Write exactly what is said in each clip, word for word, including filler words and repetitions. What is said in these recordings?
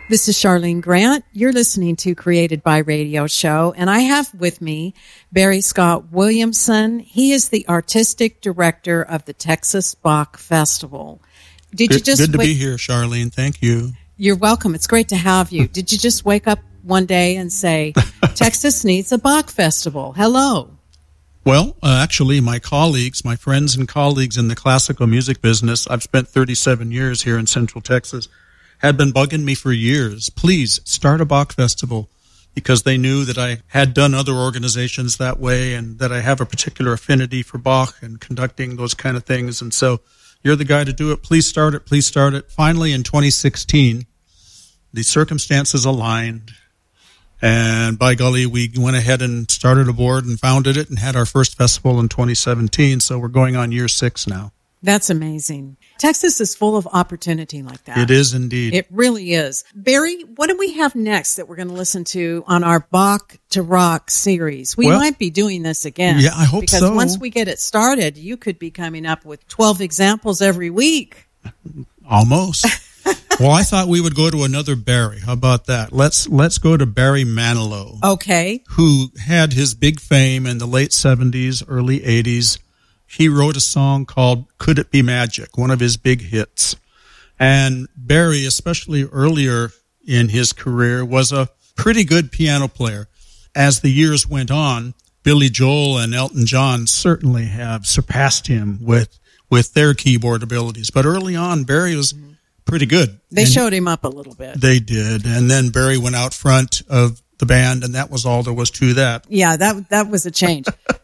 This is Charlene Grant. You're listening to Created by Radio Show, and I have with me Barry Scott Williamson. He is the artistic director of the Texas Bach Festival. Did good, you just good to wake- be here, Charlene. Thank you. You're welcome. It's great to have you. Did you just wake up one day and say, Texas needs a Bach Festival? Hello. Well, uh, actually, my colleagues, my friends and colleagues in the classical music business, I've spent thirty-seven years here in Central Texas, had been bugging me for years. Please start a Bach Festival, because they knew that I had done other organizations that way and that I have a particular affinity for Bach and conducting those kind of things. And so you're the guy to do it. Please start it. Please start it. Finally, in twenty sixteen, the circumstances aligned. And by golly, we went ahead and started a board and founded it and had our first festival in twenty seventeen. So we're going on year six now. That's amazing. Texas is full of opportunity like that. It is indeed. It really is. Barry, what do we have next that we're going to listen to on our Bach to Rock series? We well, might be doing this again. Yeah, I hope because so. Because once we get it started, you could be coming up with twelve examples every week. Almost. Well, I thought we would go to another Barry. How about that? Let's let's go to Barry Manilow. Okay. Who had his big fame in the late seventies, early eighties. He wrote a song called Could It Be Magic, one of his big hits. And Barry, especially earlier in his career, was a pretty good piano player. As the years went on, Billy Joel and Elton John certainly have surpassed him with with their keyboard abilities. But early on, Barry was pretty good. They and showed him up a little bit. They did. And then Barry went out front of the band, and that was all there was to that. Yeah, that that was a change.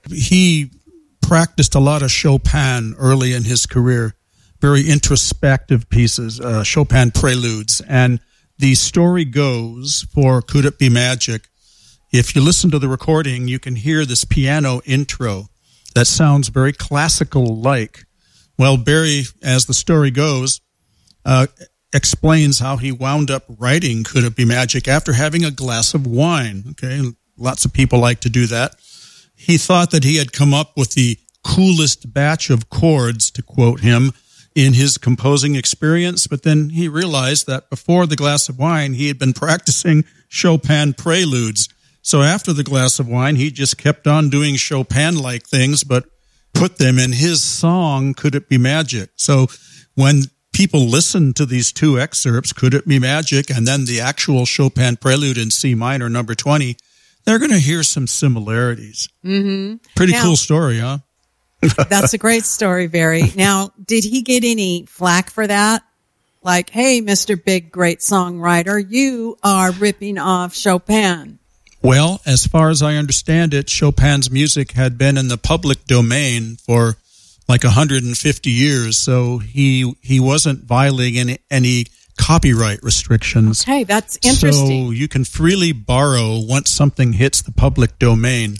He practiced a lot of Chopin early in his career, very introspective pieces, uh, Chopin preludes. And the story goes for Could It Be Magic, if you listen to the recording, you can hear this piano intro that sounds very classical-like. Well, Barry, as the story goes, uh, explains how he wound up writing Could It Be Magic after having a glass of wine. Okay, lots of people like to do that. He thought that he had come up with the coolest batch of chords, to quote him, in his composing experience, but then he realized that before the glass of wine, he had been practicing Chopin preludes. So after the glass of wine, he just kept on doing Chopin-like things, but put them in his song, Could It Be Magic? So when people listen to these two excerpts, Could It Be Magic, and then the actual Chopin prelude in C minor, number twenty, they're going to hear some similarities. Mm-hmm. Pretty now, cool story, huh? That's a great story, Barry. Now, did he get any flack for that? Like, hey, Mister Big Great Songwriter, you are ripping off Chopin. Well, as far as I understand it, Chopin's music had been in the public domain for like one hundred fifty years, so he he wasn't violating any, any copyright restrictions. Okay, that's interesting. So you can freely borrow once something hits the public domain.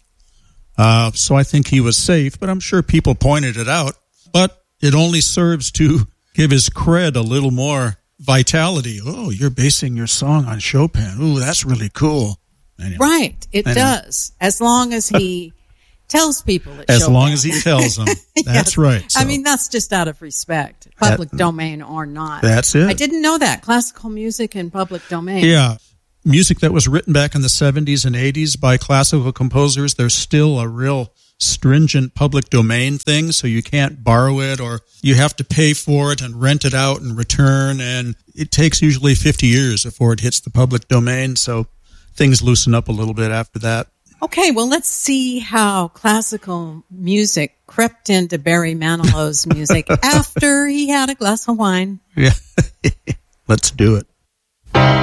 Uh, so I think he was safe, but I'm sure people pointed it out. But it only serves to give his cred a little more vitality. Oh, you're basing your song on Chopin. Ooh, that's really cool. Anyway. Right, it Anyway. does, as long as he tells people it's As Chopin. long as he tells them. That's Yes. right. So I mean, that's just out of respect, public That- domain or not. that's it. I didn't know that. Classical music and public domain. Yeah. Music that was written back in the seventies and eighties by classical composers, there's still a real stringent public domain thing, so you can't borrow it, or you have to pay for it and rent it out and return, and it takes usually fifty years before it hits the public domain, so things loosen up a little bit after that. Okay, well, let's see how classical music crept into Barry Manilow's music after he had a glass of wine. Yeah. Let's do it.